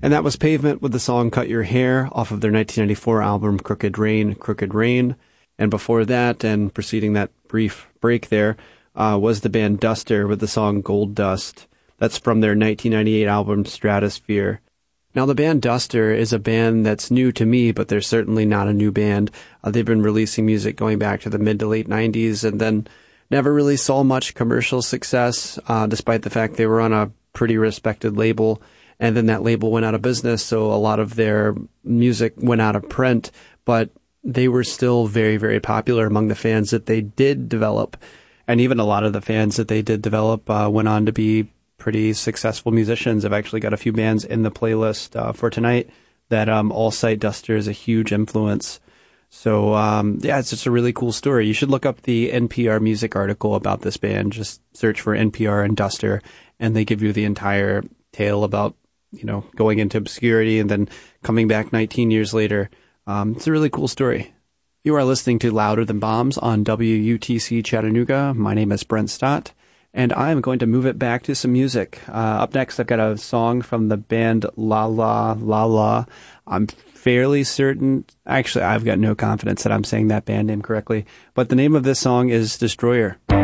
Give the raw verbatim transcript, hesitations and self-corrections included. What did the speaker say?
And that was Pavement with the song Cut Your Hair off of their nineteen ninety-four album Crooked Rain, Crooked Rain. And before that, and preceding that brief break there, uh, was the band Duster with the song Gold Dust. That's from their nineteen ninety-eight album Stratosphere. Now, the band Duster is a band that's new to me, but they're certainly not a new band. Uh, they've been releasing music going back to the mid to late nineties and then never really saw much commercial success, uh, despite the fact they were on a pretty respected label. And then that label went out of business, so a lot of their music went out of print, but they were still very, very popular among the fans that they did develop. And even a lot of the fans that they did develop uh, went on to be pretty successful musicians. I've actually got a few bands in the playlist uh, for tonight that um, all cite Duster as a huge influence. So, um, yeah, it's just a really cool story. You should look up the N P R Music article about this band. Just search for N P R and Duster, and they give you the entire tale about, you know, going into obscurity and then coming back nineteen years later. Um, it's a really cool story. You are listening to Louder Than Bombs on W U T C Chattanooga. My name is Brent Stott, and I'm going to move it back to some music. Uh, up next, I've got a song from the band La La La La. I'm fairly certain, actually, I've got no confidence that I'm saying that band name correctly, but the name of this song is Destroyer.